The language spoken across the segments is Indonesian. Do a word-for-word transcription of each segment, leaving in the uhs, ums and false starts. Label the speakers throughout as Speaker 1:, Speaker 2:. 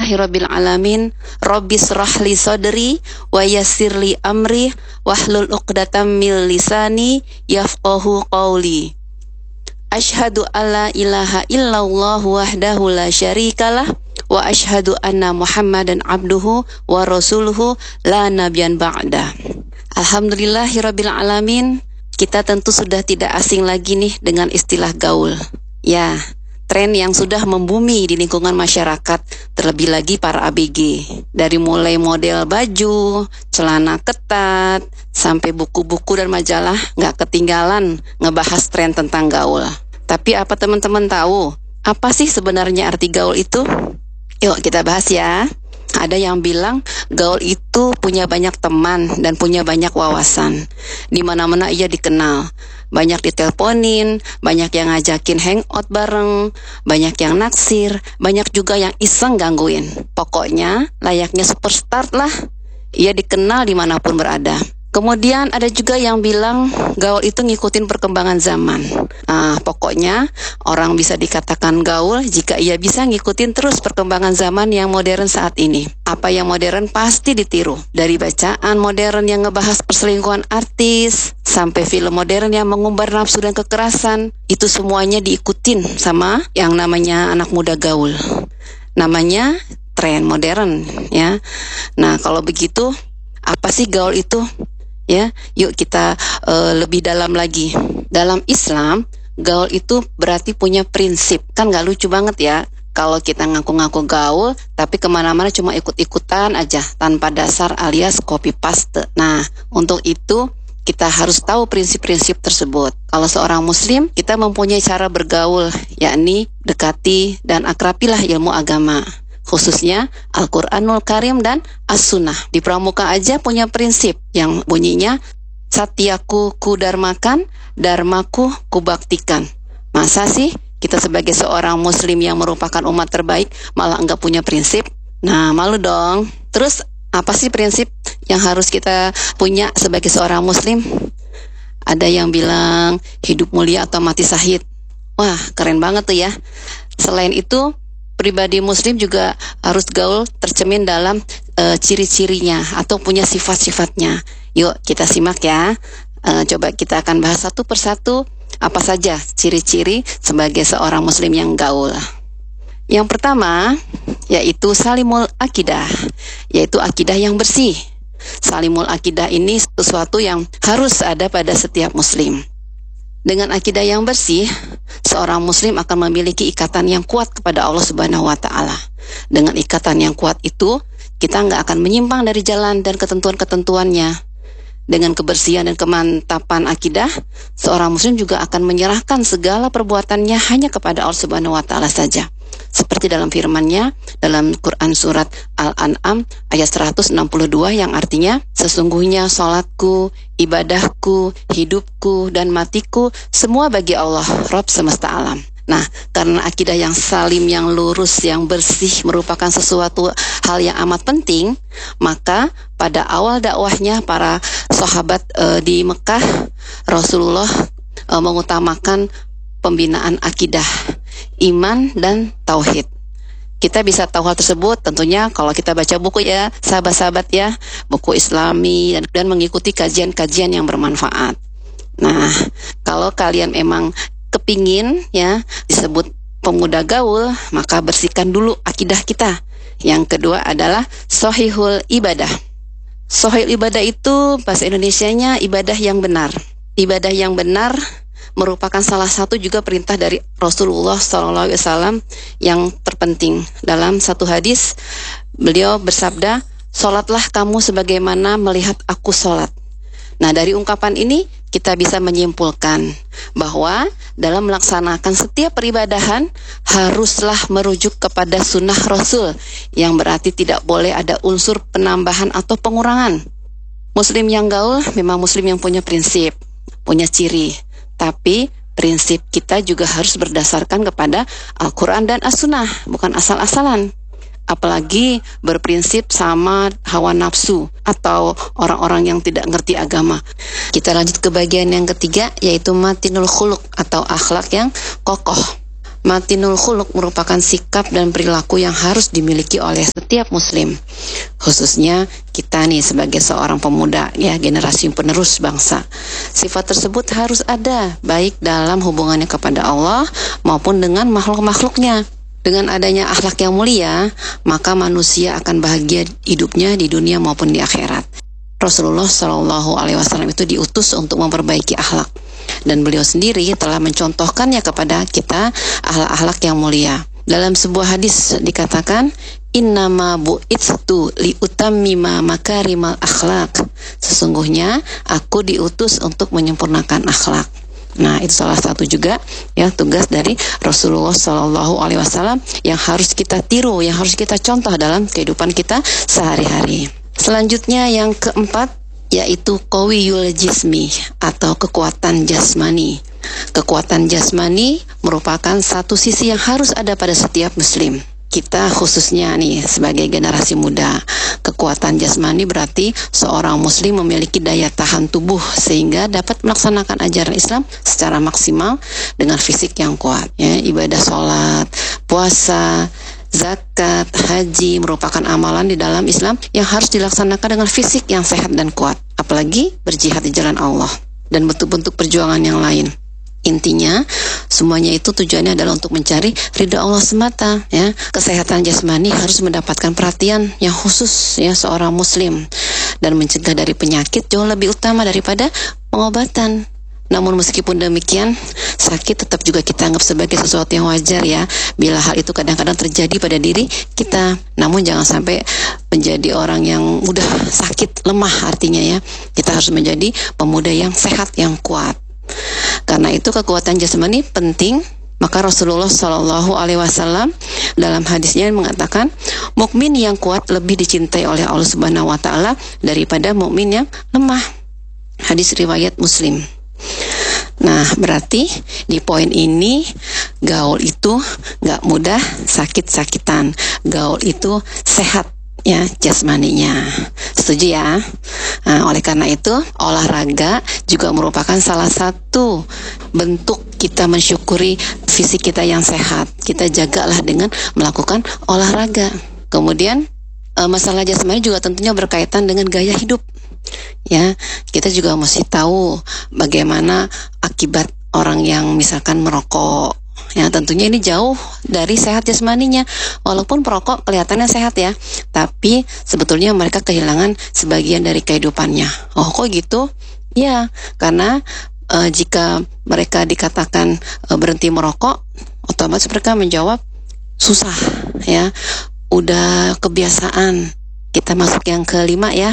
Speaker 1: Alhamdulillahirabbil alamin. Rabbis shrahli sadri wa yassirli amri wahlul 'uqdatam min lisani yafqahu qawli. Asyhadu alla ilaha illallah wahdahu la syarikalah wa asyhadu anna Muhammadan abduhu wa rasuluhu la nabiyyan ba'da. Alhamdulillahirabbil alamin. Kita tentu sudah tidak asing lagi nih dengan istilah gaul. Ya, tren yang sudah membumi di lingkungan masyarakat, terlebih lagi para A B G. Dari mulai model baju, celana ketat, sampai buku-buku dan majalah nggak ketinggalan ngebahas tren tentang gaul. Tapi apa teman-teman tahu? Apa sih sebenarnya arti gaul itu? Yuk kita bahas ya. Ada yang bilang gaul itu punya banyak teman dan punya banyak wawasan. Di mana-mana ia dikenal. Banyak diteleponin, banyak yang ngajakin hangout bareng, banyak yang naksir, banyak juga yang iseng gangguin. Pokoknya layaknya superstar lah. Ia dikenal dimanapun berada. Kemudian ada juga yang bilang gaul itu ngikutin perkembangan zaman. Nah, pokoknya orang bisa dikatakan gaul jika ia bisa ngikutin terus perkembangan zaman yang modern saat ini. Apa yang modern pasti ditiru. Dari bacaan modern yang ngebahas perselingkuhan artis, sampai film modern yang mengumbar nafsu dan kekerasan, itu semuanya diikutin sama yang namanya anak muda gaul. Namanya tren modern, ya. Nah, kalau begitu, apa sih gaul itu? Ya, yuk kita uh, lebih dalam lagi. Dalam Islam, gaul itu berarti punya prinsip. Kan gak lucu banget ya kalau kita ngaku-ngaku gaul, tapi kemana-mana cuma ikut-ikutan aja tanpa dasar alias copy paste. Nah, untuk itu kita harus tahu prinsip-prinsip tersebut. Kalau seorang muslim, kita mempunyai cara bergaul, yakni dekati dan akrabilah ilmu agama, khususnya Al-Quranul Karim dan As-Sunnah. Di Pramuka aja punya prinsip yang bunyinya Satyaku kudarmakan, dharmaku kubaktikan. Masa sih kita sebagai seorang muslim yang merupakan umat terbaik malah enggak punya prinsip? Nah, malu dong. Terus apa sih prinsip yang harus kita punya sebagai seorang muslim? Ada yang bilang hidup mulia atau mati syahid. Wah, keren banget tuh ya. Selain itu, pribadi muslim juga harus gaul tercermin dalam e, ciri-cirinya atau punya sifat-sifatnya. Yuk kita simak ya. E, coba kita akan bahas satu persatu apa saja ciri-ciri sebagai seorang muslim yang gaul. Yang pertama yaitu salimul akidah, yaitu akidah yang bersih. Salimul akidah ini sesuatu yang harus ada pada setiap muslim. Dengan akidah yang bersih, seorang muslim akan memiliki ikatan yang kuat kepada Allah Subhanahu wa taala. Dengan ikatan yang kuat itu, kita nggak akan menyimpang dari jalan dan ketentuan-ketentuannya. Dengan kebersihan dan kemantapan akidah, seorang muslim juga akan menyerahkan segala perbuatannya hanya kepada Allah Subhanahu wa taala saja. Seperti dalam firman-Nya dalam Quran surat Al-An'am ayat seratus enam puluh dua yang artinya, sesungguhnya salatku, ibadahku, hidupku dan matiku semua bagi Allah, Rabb semesta alam. Nah, karena akidah yang salim, yang lurus, yang bersih merupakan sesuatu hal yang amat penting, maka pada awal dakwahnya para sahabat e, di Mekah, Rasulullah e, mengutamakan pembinaan akidah, iman dan tauhid. Kita bisa tahu hal tersebut tentunya kalau kita baca buku ya, sahabat-sahabat ya, buku Islami dan, dan mengikuti kajian-kajian yang bermanfaat. Nah, kalau kalian emang kepingin ya disebut pemuda gaul, maka bersihkan dulu akidah kita. Yang kedua adalah shahihul ibadah. Shahihul ibadah itu bahasa Indonesianya ibadah yang benar. Ibadah yang benar merupakan salah satu juga perintah dari Rasulullah shallallahu alaihi wasallam yang terpenting. Dalam satu hadis, beliau bersabda, "Sholatlah kamu sebagaimana melihat aku sholat." Nah, dari ungkapan ini kita bisa menyimpulkan bahwa dalam melaksanakan setiap peribadahan haruslah merujuk kepada sunnah Rasul, yang berarti tidak boleh ada unsur penambahan atau pengurangan. Muslim yang gaul memang muslim yang punya prinsip, punya ciri, tapi prinsip kita juga harus berdasarkan kepada Al-Quran dan As-Sunnah, bukan asal-asalan. Apalagi berprinsip sama hawa nafsu atau orang-orang yang tidak ngerti agama. Kita lanjut ke bagian yang ketiga, yaitu matinul khuluq atau akhlak yang kokoh. Matinul khuluq merupakan sikap dan perilaku yang harus dimiliki oleh setiap muslim, khususnya kita nih sebagai seorang pemuda, ya, generasi penerus bangsa. Sifat tersebut harus ada baik dalam hubungannya kepada Allah maupun dengan makhluk-makhluknya. Dengan adanya akhlak yang mulia, maka manusia akan bahagia hidupnya di dunia maupun di akhirat. Rasulullah Shallallahu Alaihi Wasallam itu diutus untuk memperbaiki akhlak, dan beliau sendiri telah mencontohkannya kepada kita akhlak-akhlak yang mulia. Dalam sebuah hadis dikatakan, innama bu'itstu liutammima makarimal akhlak. Sesungguhnya aku diutus untuk menyempurnakan akhlak. Nah, itu salah satu juga ya tugas dari Rasulullah Shallallahu Alaihi Wasallam yang harus kita tiru, yang harus kita contoh dalam kehidupan kita sehari-hari. Selanjutnya yang keempat, yaitu qawiyul jismi atau kekuatan jasmani. Kekuatan jasmani merupakan satu sisi yang harus ada pada setiap muslim. Kita khususnya nih sebagai generasi muda, kekuatan jasmani berarti seorang muslim memiliki daya tahan tubuh sehingga dapat melaksanakan ajaran Islam secara maksimal dengan fisik yang kuat, ya. Ibadah sholat, puasa, zakat, haji merupakan amalan di dalam Islam yang harus dilaksanakan dengan fisik yang sehat dan kuat, apalagi berjihad di jalan Allah dan bentuk-bentuk perjuangan yang lain. Intinya semuanya itu tujuannya adalah untuk mencari ridha Allah semata, ya. Kesehatan jasmani harus mendapatkan perhatian yang khusus, ya, seorang muslim, dan mencegah dari penyakit jauh lebih utama daripada pengobatan. Namun meskipun demikian, sakit tetap juga kita anggap sebagai sesuatu yang wajar, ya, bila hal itu kadang-kadang terjadi pada diri kita. Namun jangan sampai menjadi orang yang mudah sakit, lemah artinya, ya. Kita harus menjadi pemuda yang sehat, yang kuat. Karena itu kekuatan jasmani penting, maka Rasulullah Shallallahu Alaihi Wasallam dalam hadisnya mengatakan, mukmin yang kuat lebih dicintai oleh Allah Subhanahu Wa Taala daripada mukmin yang lemah. Hadis riwayat Muslim. Nah, berarti di poin ini gaul itu nggak mudah sakit-sakitan. Gaul itu sehat, ya, jasmaninya. Setuju, ya? Nah, oleh karena itu olahraga juga merupakan salah satu bentuk kita mensyukuri fisik kita yang sehat. Kita jagalah dengan melakukan olahraga. Kemudian masalah jasmani juga tentunya berkaitan dengan gaya hidup, ya. Kita juga mesti tahu bagaimana akibat orang yang misalkan merokok. Ya, tentunya ini jauh dari sehat jasmaninya. Walaupun perokok kelihatannya sehat, ya, tapi sebetulnya mereka kehilangan sebagian dari kehidupannya. Oh, kok gitu? Ya, karena e, jika mereka dikatakan e, berhenti merokok, otomatis mereka menjawab susah, ya. Udah kebiasaan. Kita masuk yang kelima, ya,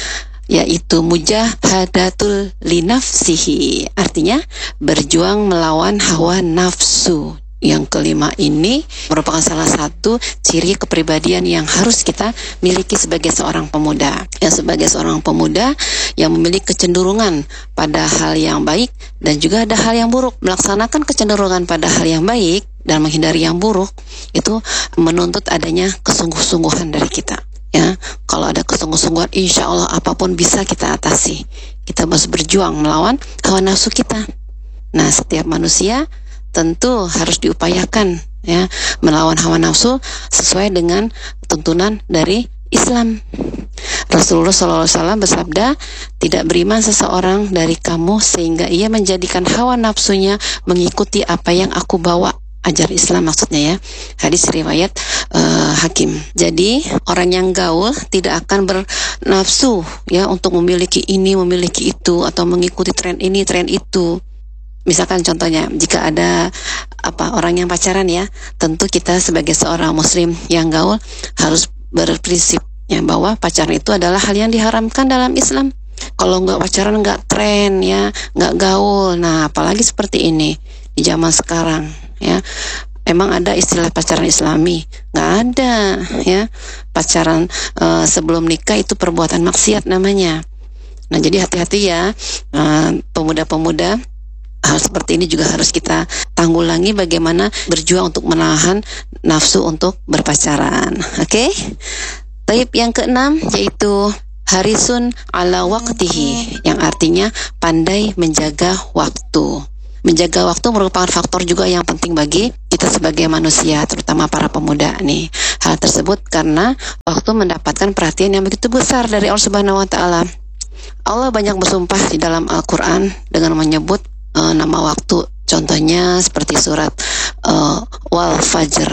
Speaker 1: yaitu mujahadatul linafsihi, artinya berjuang melawan hawa nafsu. Yang kelima ini merupakan salah satu ciri kepribadian yang harus kita miliki sebagai seorang pemuda. Ya, sebagai seorang pemuda yang memiliki kecenderungan pada hal yang baik dan juga ada hal yang buruk. Melaksanakan kecenderungan pada hal yang baik dan menghindari yang buruk itu menuntut adanya kesungguh-sungguhan dari kita. Ya, kalau ada kesungguh-sungguhan, insya Allah apapun bisa kita atasi. Kita harus berjuang melawan hawa nafsu kita. Nah, setiap manusia tentu harus diupayakan, ya, melawan hawa nafsu sesuai dengan tuntunan dari Islam. Rasulullah shallallahu alaihi wasallam bersabda, tidak beriman seseorang dari kamu sehingga ia menjadikan hawa nafsunya mengikuti apa yang aku bawa. Ajar Islam maksudnya, ya. Hadis riwayat uh, Hakim. Jadi orang yang gaul tidak akan bernafsu, ya, untuk memiliki ini, memiliki itu, atau mengikuti tren ini, tren itu. Misalkan contohnya, jika ada apa orang yang pacaran, ya, tentu kita sebagai seorang muslim yang gaul harus berprinsip, ya, bahwa pacaran itu adalah hal yang diharamkan dalam Islam. Kalau nggak pacaran, nggak tren, ya, nggak gaul. Nah, apalagi seperti ini di zaman sekarang, ya. Emang ada istilah pacaran Islami? Nggak ada, ya. Pacaran uh, sebelum nikah itu perbuatan maksiat namanya. Nah, jadi hati-hati, ya, uh, pemuda-pemuda. Hal seperti ini juga harus kita tanggulangi, bagaimana berjuang untuk menahan nafsu untuk berpacaran. Oke? Okay? Taib yang keenam yaitu harisun ala waqtihi, yang artinya pandai menjaga waktu. Menjaga waktu merupakan faktor juga yang penting bagi kita sebagai manusia, terutama para pemuda nih. Hal tersebut karena waktu mendapatkan perhatian yang begitu besar dari Allah Subhanahu wa taala. Allah banyak bersumpah di dalam Al-Qur'an dengan menyebut uh, nama waktu. Contohnya seperti surat uh, Wal Fajr.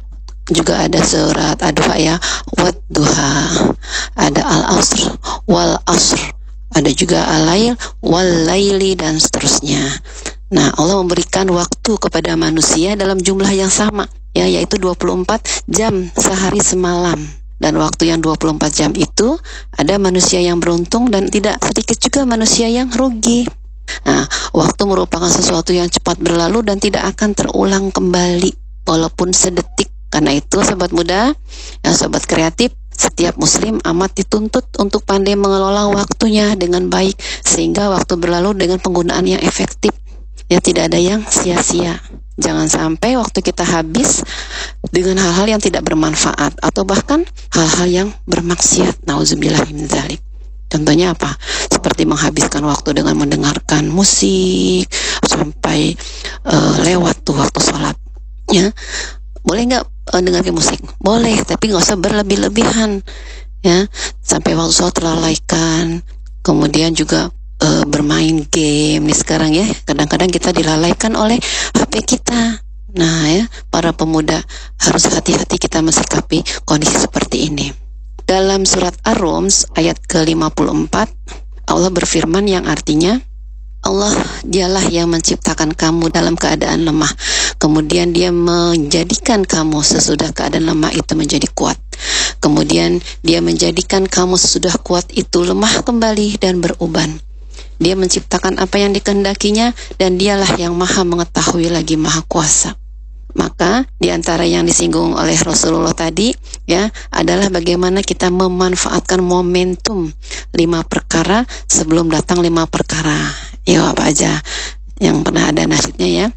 Speaker 1: Juga ada surat Ad-Duha ya, Wad Duha. Ada Al-Asr, Wal Asr. Ada juga Al-Lail, Wal Laili, dan seterusnya. Nah, Allah memberikan waktu kepada manusia dalam jumlah yang sama, ya, yaitu dua puluh empat jam sehari semalam. Dan waktu yang dua puluh empat jam itu, ada manusia yang beruntung dan tidak sedikit juga manusia yang rugi. Nah, waktu merupakan sesuatu yang cepat berlalu dan tidak akan terulang kembali, walaupun sedetik. Karena itu, sobat muda, ya, sobat kreatif, setiap muslim amat dituntut untuk pandai mengelola waktunya dengan baik, sehingga waktu berlalu dengan penggunaan yang efektif. Ya, tidak ada yang sia-sia. Jangan sampai waktu kita habis dengan hal-hal yang tidak bermanfaat atau bahkan hal-hal yang bermaksiat. Nauzubillah min dzalik. Contohnya apa? Seperti menghabiskan waktu dengan mendengarkan musik sampai uh, lewat tuh waktu sholat. Ya, boleh nggak uh, dengarkan musik? Boleh, tapi nggak usah berlebih-lebihan. Ya, sampai waktu sholat terlalaikan. Kemudian juga Uh, bermain game nih sekarang ya, kadang-kadang kita dilalaikan oleh H P kita. Nah ya, para pemuda harus hati-hati kita mensikapi kondisi seperti ini. Dalam surat Ar-Rum ayat ke lima puluh empat, Allah berfirman yang artinya, Allah dialah yang menciptakan kamu dalam keadaan lemah, kemudian dia menjadikan kamu sesudah keadaan lemah itu menjadi kuat, kemudian dia menjadikan kamu sesudah kuat itu lemah kembali dan beruban. Dia menciptakan apa yang dikehendakinya dan dialah yang maha mengetahui lagi maha kuasa. Maka di antara yang disinggung oleh Rasulullah tadi ya adalah bagaimana kita memanfaatkan momentum lima perkara sebelum datang lima perkara. Ya, apa aja yang pernah ada nasyidnya ya.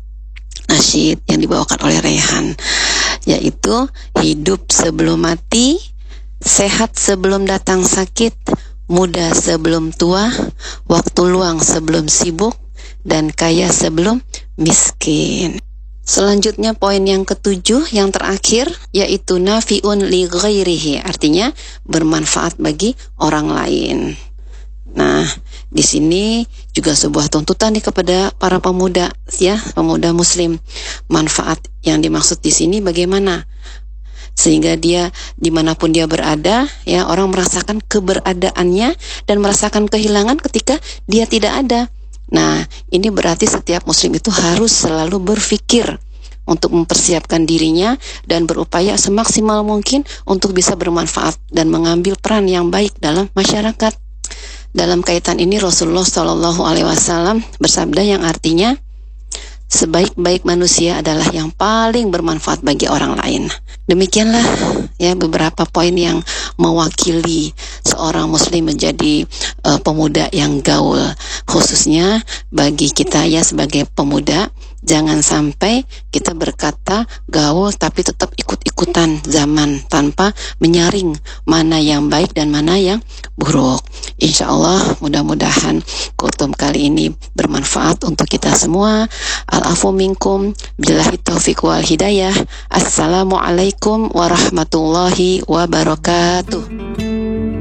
Speaker 1: Nasyid yang dibawakan oleh Rehan, yaitu hidup sebelum mati, sehat sebelum datang sakit, muda sebelum tua, waktu luang sebelum sibuk, dan kaya sebelum miskin. Selanjutnya poin yang ketujuh, yang terakhir, yaitu nafi'un li ghairihi, artinya bermanfaat bagi orang lain. Nah, di sini juga sebuah tuntutan nih kepada para pemuda, ya, pemuda muslim. Manfaat yang dimaksud di sini bagaimana? Sehingga dia dimanapun dia berada, ya, orang merasakan keberadaannya dan merasakan kehilangan ketika dia tidak ada. Nah, ini berarti setiap muslim itu harus selalu berpikir untuk mempersiapkan dirinya dan berupaya semaksimal mungkin untuk bisa bermanfaat dan mengambil peran yang baik dalam masyarakat. Dalam kaitan ini Rasulullah Shallallahu Alaihi Wasallam bersabda yang artinya, sebaik-baik manusia adalah yang paling bermanfaat bagi orang lain. Demikianlah ya beberapa poin yang mewakili seorang muslim menjadi uh, pemuda yang gaul. Khususnya bagi kita ya sebagai pemuda, jangan sampai kita berkata gaul tapi tetap ikut-ikutan zaman tanpa menyaring mana yang baik dan mana yang buruk. Insya Allah mudah-mudahan kultum kali ini bermanfaat untuk kita semua. Al-afu minkum, billahi taufiq wal hidayah. Assalamualaikum warahmatullahi wabarakatuh.